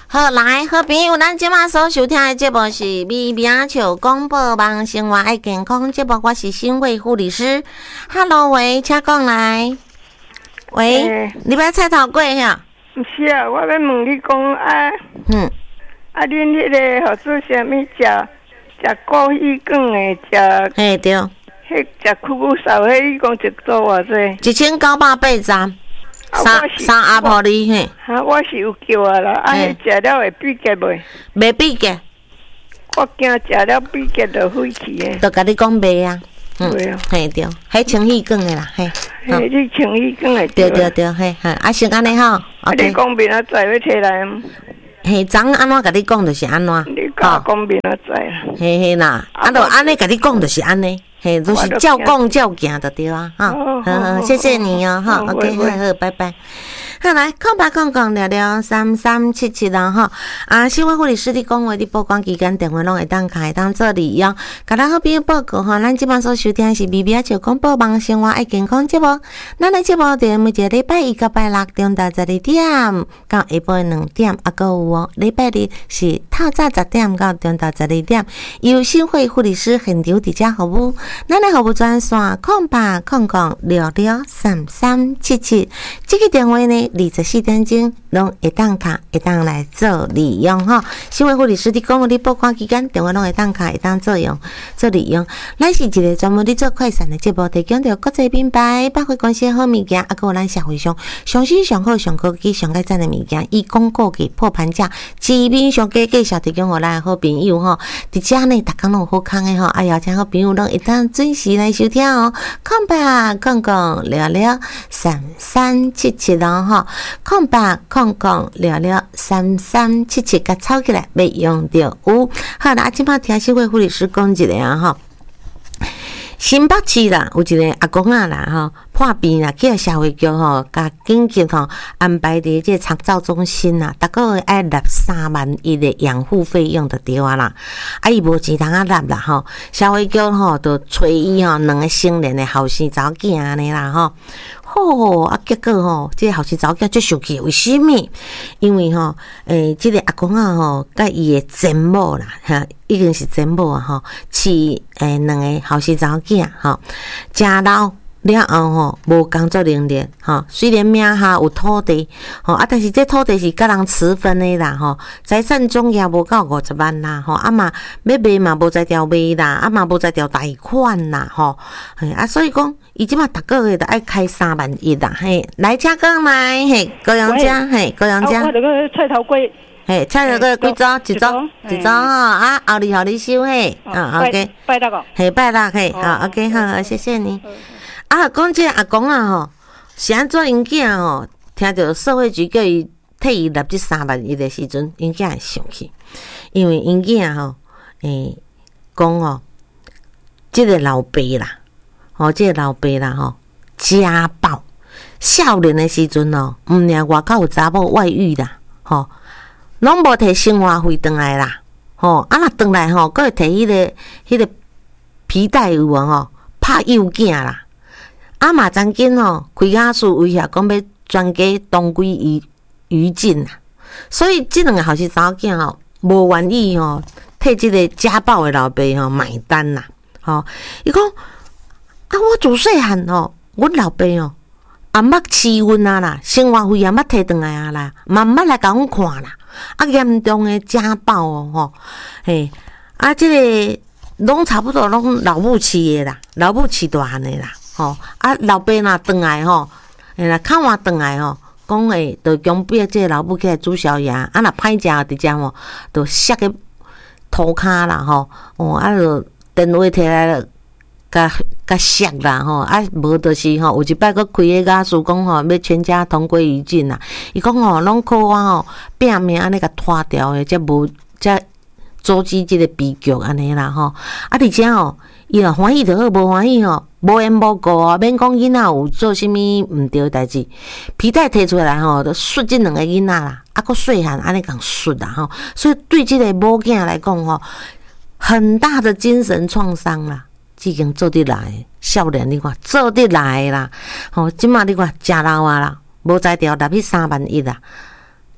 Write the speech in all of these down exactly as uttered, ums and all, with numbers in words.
好，来，好朋友，咱即马所收听的节目是《微名笑广播网生活爱健康》节目，我是新慧护理师。Hello， 喂，请讲来。喂，欸、你要菜头粿呀？ 不是啊，我要问你讲啊， 嗯， 啊，恁迄个号做啥物食食枸杞梗的食？ 嘿对。 迄食苦苦烧，迄你讲一组偌济？ 一千九百八十。三三阿婆哩嘿， 哈，我是有叫啊啦，啊，迄食了会闭结袂？ 袂闭结， 我惊食了闭结就废去诶。 就甲你讲袂啊， 嗯，对啊， 嘿对，迄清气梗诶啦，嘿， 嘿，你清气梗诶， 对对对，嘿，哈，啊，先安尼吼， 啊，你讲明仔载要摕来？ 嘿，昨安怎甲你讲就是安怎， 你甲讲明仔载啦， 嘿嘿啦，啊，就安尼甲你讲就是安尼。嘿，都是照讲照行就对啊，哈，好好，谢谢你哦，哈 ，OK， 好好，拜拜。好来，空白空空聊聊三三七七啦哈，啊，新闻护理师你讲话，你报关期间电话拢会当开，当做利用。甲咱好朋友报告哈，咱即摆所收听是 B B 啊，就广播网生活爱健康节目。咱的节目伫每一个礼拜一到拜六中昼十二点到下晡两点，啊，搁有哦，礼拜日是透早十点到中昼十二点，由新慧护理师现场伫遮服务。咱的服务专线空八空空六六三三七七，这个电话呢，二十四点钟拢会当卡，会当来做利用哈。新闻护理师你讲你报关期间电话拢会当卡，会当做用做利用。咱是一个专门咧做快闪的节目，提供着国际品牌、百货公司好物件，啊，还有咱社会上上新上好、上科技、上改赞的物件，以广告给破盘价，市面上价介绍提供互咱的好朋友吼。伫遮呢，逐工拢有好康的吼，哎呀，请好朋友拢会当准时来收听哦。空八空空六六三三七七咯吼。空八空空六六三三七七，甲抄起来要用着有。好啦，即摆听新慧护理师讲一个啊吼，新北市啦，有一个阿公啊啦吼，破病啦，去社会局吼，甲紧急吼安排伫即个长照中心啦，逐个月爱纳三万一的养护费用就对啊啦，啊伊无钱通啊纳啦吼，社会局吼就找伊吼两个成年的后生查某囝安尼啦吼。吼、哦、啊！结果吼，即、這個後生查某囝最生氣，為什麼？因為吼，誒，即、這個阿公啊吼，甲伊的前某啦，哈，已經是前某啊吼，飼誒兩個後生查某囝吼，食老了後吼，無工作能力吼，雖然名下有土地吼，啊，但是這土地是甲人持分的啦吼，財產總額無到五十萬啦吼，啊嘛要賣嘛無才調賣啦，啊嘛無才調貸款啦吼，嘿啊，所以講。伊即馬逐個月都愛開三萬一啦，嘿，來請講來，嘿，高陽姐，嘿，高陽姐， 我這個菜頭粿， 嘿，菜頭粿幾組？一組，一組吼，啊，後日互你收嘿，啊 ，OK， 拜六哦， 嘿，拜六嘿，好 ，OK， 好，謝謝你。啊，講這阿公啊吼，是安怎因囝吼，聽到社會局叫伊替伊納這三萬一的時陣，因囝會生氣，因為因囝吼，誒，講吼，這個老爸啦。哦，這個老爸啦吼，家暴，少年的時陣哦，毋領外口有查某外遇啦，吼，攏無摕生活費轉來啦，吼，啊若轉來吼，閣會摕迄個迄個皮帶有無吼，拍幼囝啦，啊嘛曾經吼開假書威脅講要全家同歸於於盡啦，所以這兩個後生查某囝吼，無願意吼替這個家暴的老爸吼買單啦，吼，伊講。啊！我自細漢吼，阮老爸哦，也捌飼阮啊啦，生活費也捌摕轉來啊啦，嘛毋捌來甲阮看啦。啊，嚴重的家暴哦，吼，嘿，啊，即、這個攏差不多攏老母飼的啦，老母飼大漢的啦，吼，啊，老爸若轉來吼，嘿啦，看我轉來吼，講誒，就強迫即個老母起來煮宵夜，啊，若歹食佇遮吼，就摔個塗骹啦，吼，哦，啊，就電話摕來了。甲甲摔啦吼，啊無就是吼，有一擺佫開個假書講吼，要全家同歸於盡啦。伊講吼，攏靠我吼拼命安尼甲拖掉誒，才無才阻止即個悲劇安尼啦吼。啊，而且吼，伊若歡喜就好，無歡喜吼，無緣無故哦，免講囡仔有做啥物毋對誒代志，皮帶摕出來吼，就摔即兩個囡仔啦，啊佫細漢安尼共摔啦吼，所以對即個某囝來講吼，很大的精神創傷啦。已經做得來，少年你看做得來啦，吼、哦，即馬你看食老啊啦，無才調納去三萬一啦，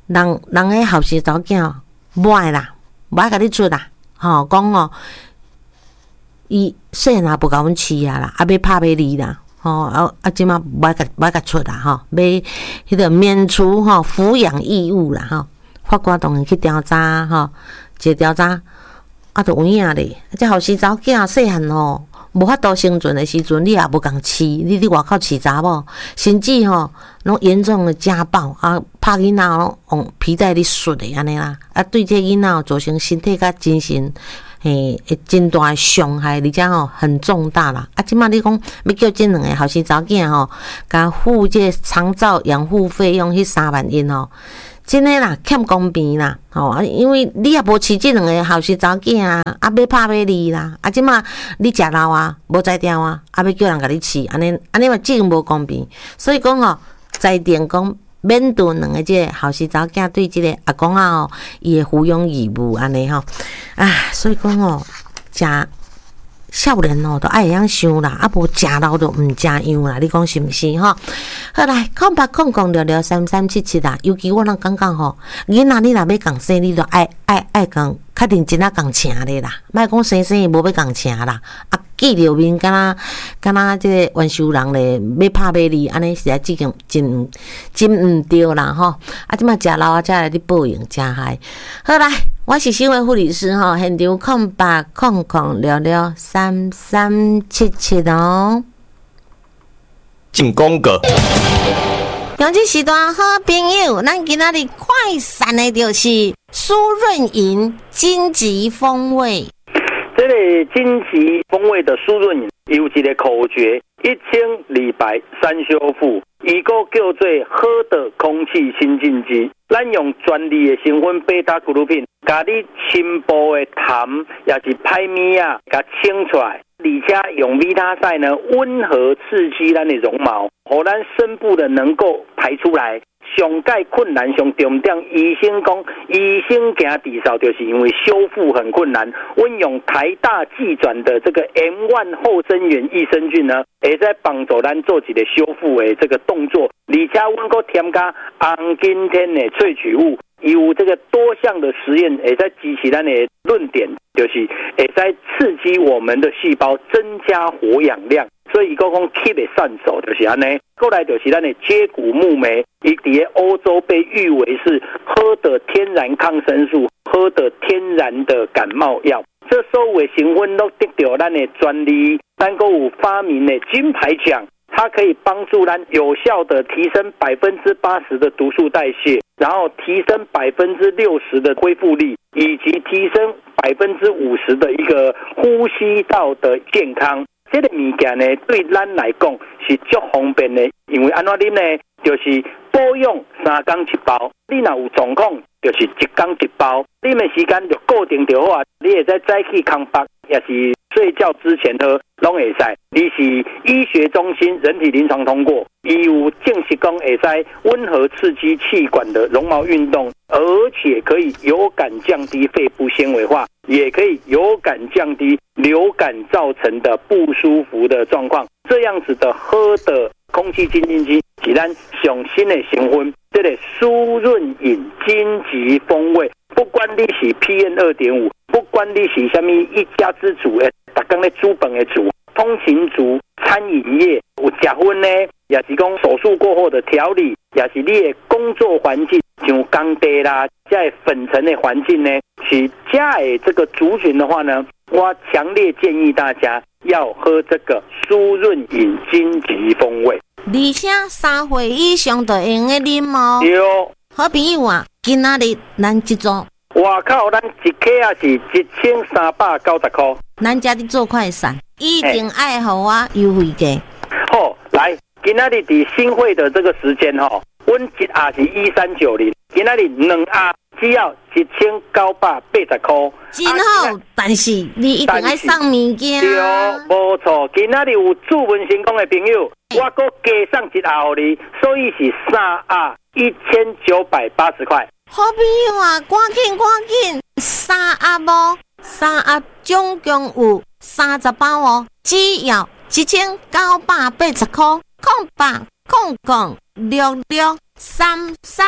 人人诶后生查某囝无爱啦，无爱甲你出啦，吼讲哦，伊细汉也无甲阮饲啊啦，啊要拍要离啦。吼啊啊！即马无爱甲无爱甲出啦吼，要迄个免除吼抚养义务啦吼。法官当然去调查吼，一个调查啊，就有影咧。即后生查某囝细汉吼，无法度生存的时阵，你也无共饲，你伫外口饲查某，甚至吼拢严重的家暴啊，拍囡仔拢用皮带咧摔的安尼啦，啊对这囡仔造成身体甲精神。嘿，会真大的伤害，而且吼很重大啦。啊，即马你讲要叫这两个后生查某囝吼，甲付这长照养护费用迄三万元吼，真诶啦，欠公平啦，吼啊，因为你也无饲这两个后生查某囝啊，啊要拍要离啦，啊即马你食老啊，无才调啊，啊要叫人甲你饲，安尼安尼嘛真无公平。所以讲吼，裁定讲。免除两个即个后生查某囝对即个阿公仔吼，伊诶抚养义务安尼吼，啊，所以讲吼，食少年吼都爱会晓想啦，啊无食老都毋食样啦，你讲是毋是吼？好来，空八空空聊聊三三七七啦，尤其我人感觉吼，囡仔你若要共生，你都爱爱爱共确定真啊共请咧啦，莫讲生生无要共请啦，啊。见着面，敢若敢若即个冤仇人咧，要拍要离，安尼实在真真真毋对啦吼！啊，即马食老啊，才来咧报应，真害。好来，我是新闻护理师吼，现场空八空空聊聊三三七七哦。 进广告。 用这时段好朋友，咱今仔日快闪的就是苏润饮荆棘风味。 这个荆棘风味的苏润饮有一个口诀：一清理白三修复，伊个叫做好的空气清净机。咱用专利的成分贝塔古鲁品，甲你深部的痰也是歹物啊，甲清出来。而且用维他赛呢，温和刺激咱的绒毛，让咱深部的能够排出来。上界困难上重点，医生讲，医生惊治疗，就是因为修复很困难。我用台大技转的这个 M 一 后生元益生菌呢，会在帮助咱做一个修复的这个动作。而且我们添加红景天的萃取物，有这个多项的实验，会在支持咱的论点，就是会在刺激我们的细胞，增加活氧量。所以讲讲 keep 的善手就是安尼，过来就是咱的接骨木莓，伊伫欧洲被誉为是喝的天然抗生素，喝的天然的感冒药。这所有的成分都得到咱的专利，咱还有发明的金牌奖。它可以帮助咱有效的提升百分之八十的毒素代谢，然后提升百分之六十的恢复力，以及提升百分之五十的一个呼吸道的健康。这个物件呢，对咱来讲是足方便的，因为安怎啉呢，就是保养三天一包，你若有状况，就是一天一包，啉的时间就固定就好啊。你会在早起空腹，也是睡觉之前喝，拢会使。你是医学中心人体临床通过，伊有证实讲会使温和刺激气管的绒毛运动，而且可以有感降低肺部纤维化，也可以有感降低流感造成的不舒服的状况。这样子的喝的空气清净机是咱上新的成分，这个苏润饮荆棘风味，不管你是 P M 二点五， 不管你是什么一家之主的，逐天咧煮饭的主，通勤族、餐饮业有食薰呢，也是讲手术过后的调理，也是你的工作环境，像工地啦，在粉尘的环境呢，是家的这个族群的话呢，我强烈建议大家要喝这个苏润饮荆棘风味。 而且三岁以上就用的啉哦。 对， 好朋友啊，今仔日咱一组， 外口咱一克啊是一千三百九十块。 咱家的做快闪，一定爱好我优惠价。 好，来，今仔日伫新会的这个时间吼，阮一盒是一三九零，今仔日两盒只要一千九百八十块。 真好，啊、但是你一定爱送物件。 对，无错。今仔日有祝文成功的朋友，我搁加送一盒给你，所以是三盒一千九百八十块。 好朋友啊，赶紧赶紧，三盒无？三盒总共有三十包哦，只要一千九百八十块，空八空空六六三三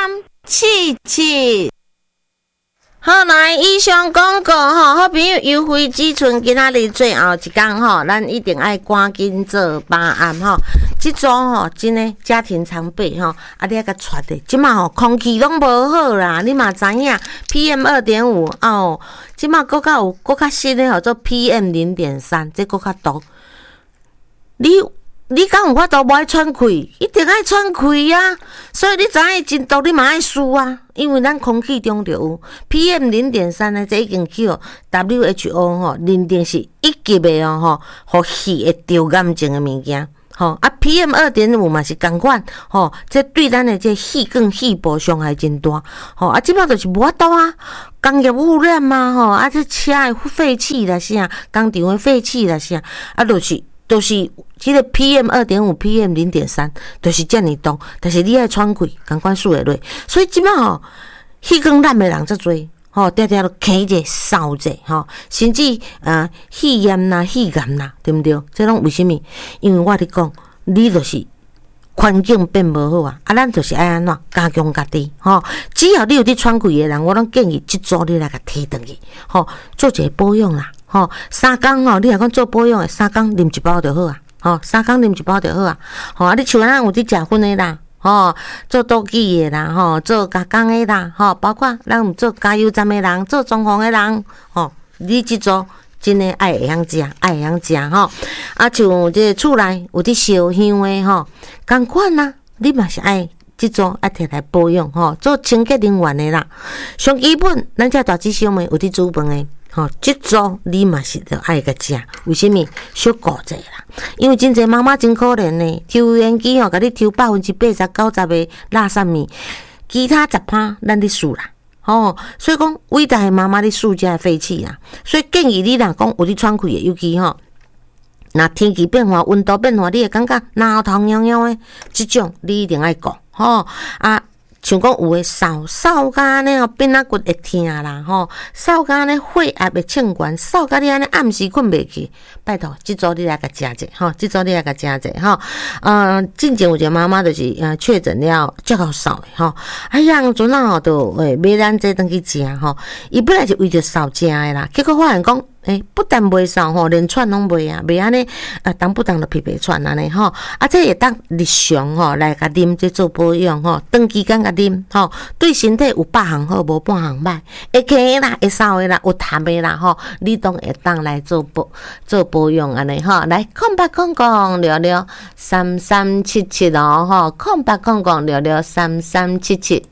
七七。好，来以上广告吼，好朋友优惠只剩今仔日最后一天吼，咱一定爱赶紧做把案吼。即组吼，真诶家庭常备吼，啊，你啊甲带的，即马吼空气拢无好啦，你嘛知影 P M 二点五哦，即马搁较有搁较新诶吼，做 P M 零点三，这搁较毒。你你敢有法度无爱喘气？一定爱喘气啊！所以你知影真毒，你嘛爱输啊！因为咱空气中就有 P M 零点三呢，这已经去哦 W H O 吼认定是一级的哦吼，互肺会着癌症的物件。吼啊 ，P M 二点五嘛是共款，吼，这对咱的这气管细胞伤害真大，吼啊，即摆就是无法度啊，工业污染嘛，吼啊，这车的废气啦啥，工厂的废气啦啥，啊，就是就是。即个 P M 二点五 P M 零点三 就是遮尔重，但是你爱喘气，共款数会落，所以即摆吼，气管烂的人遮多，吼，定定都起者烧者，吼，甚至啊肺炎啦、肺癌啦，对毋对？这拢为什么？因为我咧讲，你就是环境变无好啊，啊，咱就是爱安怎加强家己，吼，只要你有伫喘气的人，我拢建议即组你来甲提转去，吼，做一个保养啦，吼，三工吼，你若讲做保养的，三工啉一包就好啊。吼、哦，三工啉一包就好啊！吼、哦，啊，你像咱有伫食薰的啦，吼、哦，做倒机的啦，吼、哦，做加工的啦，吼、哦，包括咱有做加油站的人，做装潢的人，吼、哦，你即做真诶爱会晓食，爱会晓食吼。啊，像这厝内有伫烧香的吼，共款啊，你嘛是爱即做爱摕来保养吼，做清洁能源的啦。上基本，咱遮大姊兄妹有伫煮饭的。吼、哦，即组你嘛是着爱个食，为什么？小顾者啦，因为真侪妈妈真可怜呢，抽油烟机吼，甲你抽百分之八十九十的垃圾物，其他十趴咱咧输啦。哦，所以讲伟大的妈妈咧输遮废气啦，所以建议你若讲有伫喘气的，尤其吼，若天气变化、温度变化，你会感觉脑痛痒痒的，即种你一定爱顾吼啊。像讲有诶扫扫甲安尼哦，边仔骨会疼啦吼，扫甲安尼血压会称悬，扫甲你安尼暗时困袂去，拜托，即组你来甲食者吼，即组你来甲食者吼。呃，之前有一个妈妈就是呃确诊了足够扫诶吼，哎呀，阵啊吼都诶买咱这顿去食吼，伊本来是为着扫食诶啦，结果发现讲。诶、欸，不但袂扫吼，连喘拢袂啊，袂安尼啊，当不当就皮皮喘安尼吼，啊，这会当日常吼来甲啉，这做保养吼，长期间甲啉吼，对身体有百项好，无半项歹，会咳啦，会扫的啦，有痰的啦吼，你都会当来做保做保养安尼吼，来空白空空聊聊三三七七哦吼，空白空空聊聊三三七七。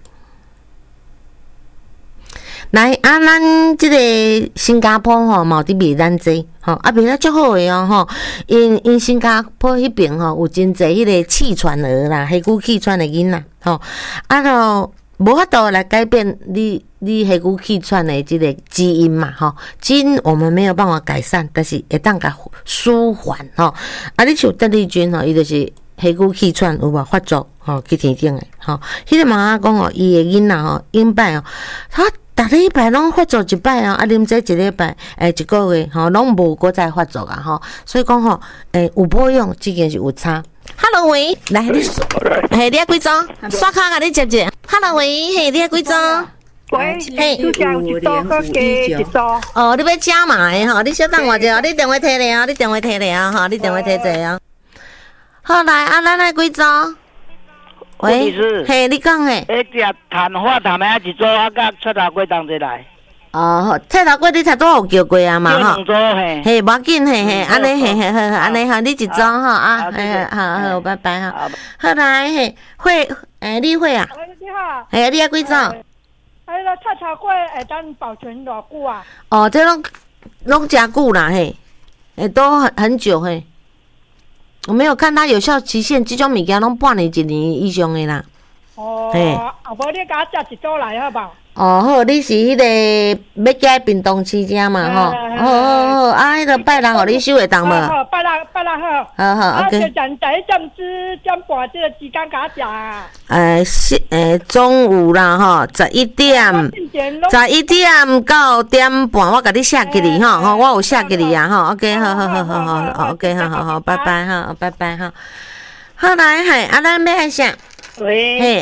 来啊，咱即个新加坡吼，嘛有伫卖咱这吼，啊卖得足好诶哦吼。因因新加坡迄边吼有真侪迄个气喘儿啦，黑骨气喘的囡仔吼，啊吼无法度来改变你你黑骨气喘的即个基因嘛吼，基因我们没有办法改善，但是会当甲舒缓吼。啊，你像邓丽君吼，伊就是黑骨气喘有无发作吼，去天顶诶吼。迄个妈妈讲吼，伊诶囡仔吼，因摆哦，他。逐礼拜拢发作一摆啊，啊，啉这一礼拜，诶，一个月吼，拢无搁再发作啊，吼，所以讲吼，诶，有保养，这件是有差。Hello 喂，来你，嘿，你啊几组？刷卡甲你接接。Hello 喂，嘿，你啊几组？ 喂，嘿，就像一组个加一组。 哦，你要加码的吼，你稍等我一下，你电话摕来啊，你电话摕来啊，吼，你电话摕者啊。好来，啊，咱来几组？喂，嘿，你讲诶？ 迄只碳化碳诶一组，啊，甲菜头粿同齐来。 哦，菜头粿你差多有叫过啊嘛吼？ 嘿， 嘿，无要紧，嘿嘿，安尼嘿嘿好，安尼好，你一组吼啊，嘿好好，拜拜哈。好来嘿，会诶，你会啊？ 你好。 嘿，你啊几组？ 迄个菜头粿会当保存偌久啊？ 哦，这拢拢真久啦嘿，诶，都很很久嘿。我没有看它有效期限，这种物件拢半年一年以上的啦。 哦，啊，无你甲我食一组来好无？ 哦，好，你是迄个要加冰冻起只嘛吼？好好好，啊，迄个拜六互你收会当无？ 好，拜六拜六好。 好好 ，OK。 啊，就讲第一站之站半这个时间甲我食啊。 诶，是诶，中午啦吼，十一点，十一点到点半，我甲你写给你吼，吼，我有写给你啊吼 ，OK， 好好好好好 ，OK， 好好好，拜拜哈，拜拜哈。好来，嘿，啊，咱要爱啥？ 喂， 嘿嘿。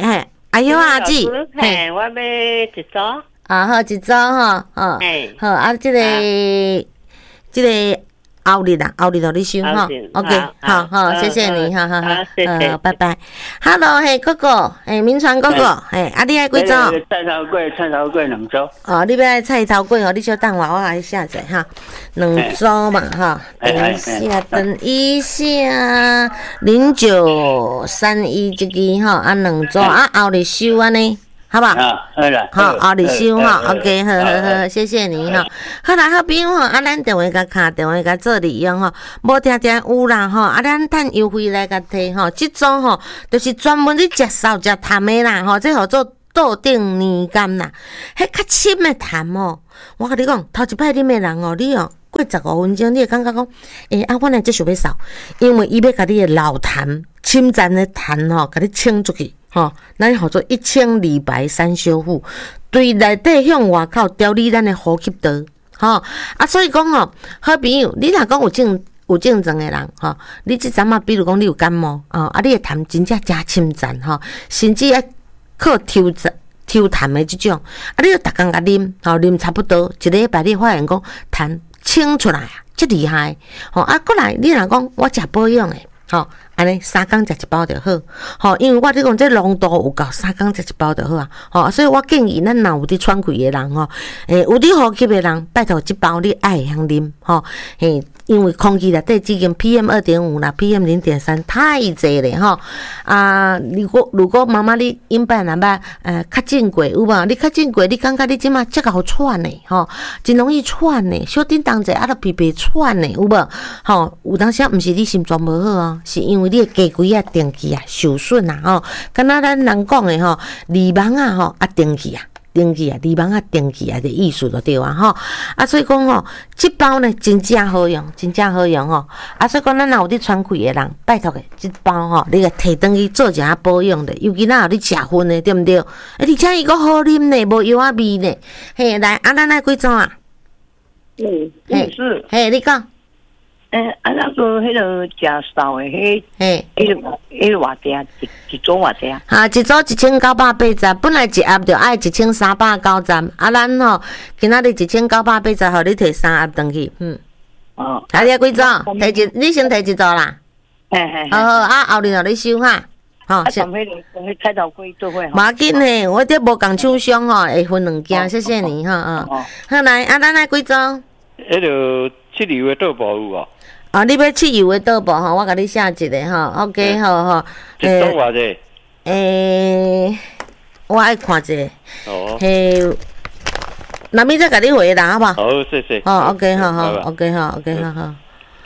哎呦阿姊， 嘿，我要一组。 啊好，一组吼，哦，好啊，这个这个。后日啦，后日就你收哈 ，OK， 好好，谢谢你，好好好，呃，拜拜。Hello， 嘿，哥哥，嘿，民传哥哥，嘿，啊，你爱几组？ 菜头粿，菜头粿两组。 哦，你要爱菜头粿哦，你稍等我，我来下载哈，两组嘛哈。等一下，等一下，零九三一这个哈，啊，两组啊，后日收安尼。好不好？ 好啦， 好，后日收哈 ，OK， 好好好，谢谢你哈。好啦，好朋友吼，啊，咱电话甲卡电话甲做利用吼，无定定有啦吼，啊，咱趁优惠来甲摕吼，即种吼，就是专门咧食烧食痰的啦吼，这叫做豆定年柑啦，迄较深的痰哦。我甲你讲，头一摆啉的人哦，你哦过十五分钟，你会感觉讲，诶、欸，啊，我来即想要扫，因为伊要甲你的老痰、侵占的痰吼，甲你清出去。吼，咱叫做一清二白三修复，对内底向外口调理咱的呼吸道，吼啊，所以讲吼，好朋友，你若讲有症有症状的人，吼，你即阵啊，比如讲你有感冒，哦，啊，你的痰真正真侵占，吼，甚至要靠抽抽痰的即种，啊，你要逐工甲啉，吼，啉差不多一个礼拜，你发现讲痰清出来啊，真厉害，吼啊，过来你若讲我食保养的。吼，安尼三工食一包就好。吼，因为我你讲这浓度有够，三工食一包就好啊。吼，所以我建议咱若有伫喘气的人吼，诶，有伫呼吸的人，拜托一包你爱会晓啉。吼，嘿，因为空气内底只有 P M 二点五 啦 ，P M 零点三 太济咧吼。啊，如果如果妈妈你因摆若捌呃较进过有无？你较进过，你感觉你即马足够喘呢？吼，真容易喘呢，小叮当者啊，都皮皮喘呢，有无？吼，有当时啊，毋是你心脏无好哦。是因为你的家规啊、电器啊受损啊，吼，敢若咱人讲的吼，耳盲啊，吼啊电器啊、电器啊、耳盲啊、电器啊的意思就对啊，吼啊，所以讲吼，这包呢真正好用，真正好用吼，啊，所以讲咱若有伫喘气的人，拜托的，这包吼，你个摕转去做一下保养的，尤其若有伫食薰的，对毋对？而且伊个好啉呢，无药啊味呢，嘿，来，啊，咱来几种啊？ 嗯，嘿是， 嘿，你讲。 诶，啊，那个迄个食烧的，迄， 嘿， 迄个迄个偌济啊？一一组偌济啊？ 哈，一组一千九百八十，本来一盒就爱一千三百九十，啊，咱吼今仔日一千九百八十，互你摕三盒转去，嗯。哦。啊，你几组？摕一，你先摕一组啦。 嘿嘿。 好好，啊，后日互你收哈。吼， 先。啊，迄个，迄菜头粿做伙。 无要紧嘞，我这无共厂商吼，会分两件，谢谢你哈啊。好来，啊，咱来几组？ 迄个七油的豆包有无？ 哦，你要汽油的倒步吼，我甲你写一个吼 ，OK 好吼。 一组偌济？ 诶，我爱看一下。 哦。 嘿，那咪再甲你回啦，好不好？ 好，谢谢。 哦 ，OK 好好 ，OK 好 ，OK 好好。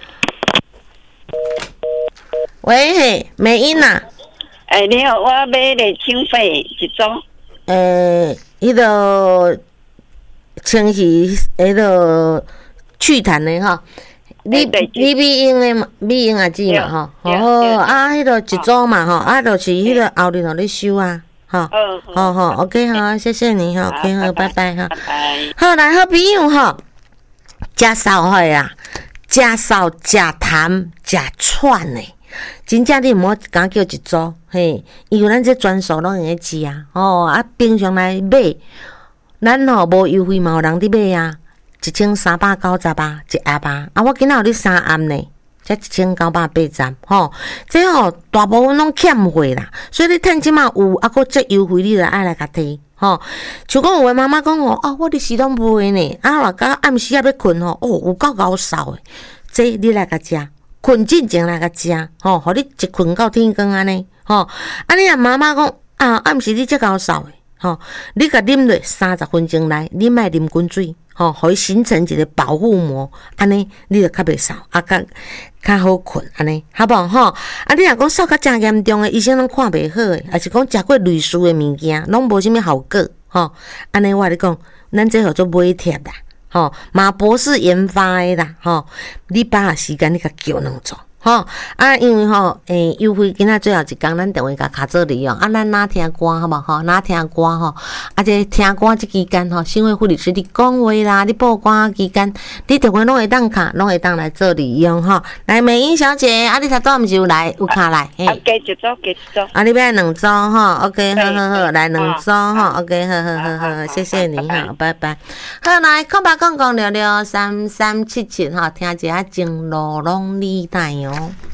喂嘿，美英呐。 诶，你好，我买个清肺一组。 诶，迄个清洗，迄个祛痰的吼。你你美用的美用也知嘛吼，好啊，迄个一组嘛吼，啊，就是迄个后日互你收啊，吼，好好 ，OK 好，谢谢你吼 ，OK 好，拜拜哈。好来，好朋友吼，食烧的啊，食烧食痰食喘的，真正你毋好敢叫一组，嘿，因为咱这专属拢会食啊，吼啊，平常来买，咱吼无优惠嘛，有人伫买啊。一千三百九十啊，一盒啊！啊，我今仔有你三盒呢，才一千九百八十，吼！这吼大部分拢欠货啦，所以你趁即马有啊，搁这优惠，你就爱来甲摕，吼！像讲有诶妈妈讲哦，啊，我伫时拢卖呢，啊，若到暗时啊要困吼，哦，有够够扫诶，这你来甲食，困进前来甲食，吼，互你一困到天光安尼，吼！啊，你若妈妈讲啊，暗时你才够扫诶，吼！你甲啉落三十分钟内，你莫啉滚水。吼，互伊形成一个保护膜，安尼你就较袂扫，啊，较较好困，安尼，好无吼？啊，你若讲扫较真严重诶，医生拢看袂好诶，还是讲食过类似诶物件，拢无啥物效果，吼，安尼我你讲，咱这叫做买贴啦，吼，马博士研发诶啦，吼，你把握时间你甲叫两组， 吼啊，因为吼诶，优惠今仔最后一工，咱电话甲卡做利用啊，咱哪听歌好无吼，哪听歌吼，啊，这听歌即期间吼，新会护理师你讲话啦，你报歌期间，你电话拢会当卡，拢会当来做利用吼。来，美英小姐，啊，你头拄毋是有来有卡来？嘿， 啊，加一组，加一组。 啊，你要两组吼 ，OK， 好好好，来两组吼 ，OK， 好好好好，谢谢你哈，拜拜。好，来，空白公公聊聊三三七七哈，听一下情路拢你带哦。